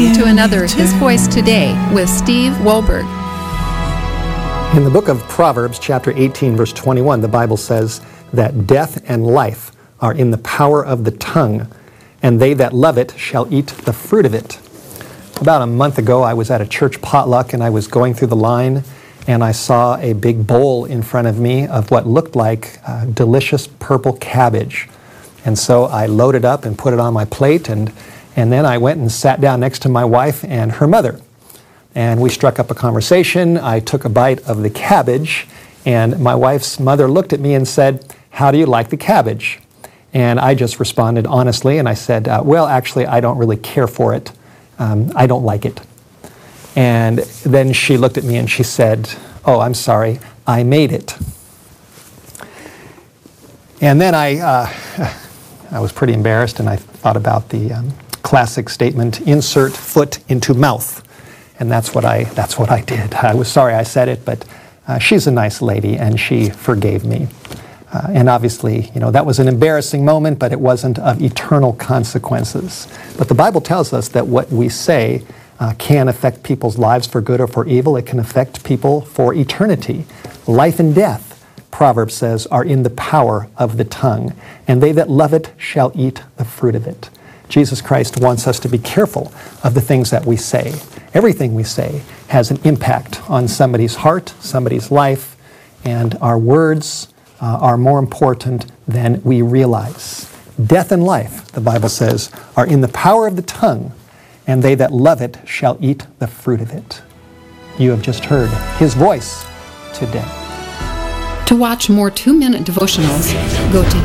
Welcome to another His Voice Today with Steve Wohlberg. In the book of Proverbs, chapter 18, verse 21, the Bible says that death and life are in the power of the tongue, and they that love it shall eat the fruit of it. About a month ago, I was at a church potluck, and I was going through the line, and I saw a big bowl in front of me of what looked like delicious purple cabbage. And so I loaded up and put it on my plate, and then I went and sat down next to my wife and her mother. And we struck up a conversation. I took a bite of the cabbage, and my wife's mother looked at me and said, "How do you like the cabbage?" And I just responded honestly, and I said, well, actually, I don't really care for it. I don't like it. And then she looked at me and she said, "Oh, I'm sorry, I made it." And then I was pretty embarrassed, and I thought about the classic statement, insert foot into mouth. And that's what I did. I was sorry I said it, but she's a nice lady, and she forgave me. And obviously, that was an embarrassing moment, but it wasn't of eternal consequences. But the Bible tells us that what we say can affect people's lives for good or for evil. It can affect people for eternity. Life and death, Proverbs says, are in the power of the tongue, and they that love it shall eat the fruit of it. Jesus Christ wants us to be careful of the things that we say. Everything we say has an impact on somebody's heart, somebody's life, and our words are more important than we realize. Death and life, the Bible says, are in the power of the tongue, and they that love it shall eat the fruit of it. You have just heard His Voice Today. To watch more 2-minute devotionals, go to